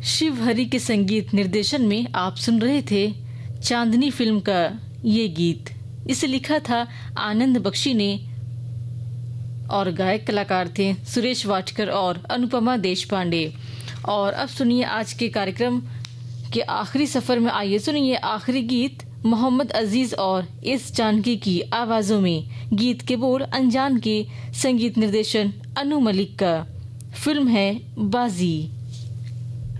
शिव हरि के संगीत निर्देशन में आप सुन रहे थे चांदनी फिल्म का ये गीत। इसे लिखा था आनंद बख्शी ने और गायक कलाकार थे सुरेश वाडकर और अनुपमा देशपांडे। और अब सुनिए आज के कार्यक्रम के आखिरी सफर में आइए सुनिए आखिरी गीत मोहम्मद अजीज और एस जानकी की आवाजों में। गीत के बोल अनजान के, संगीत निर्देशन अनु मलिक का। फिल्म है बाजी।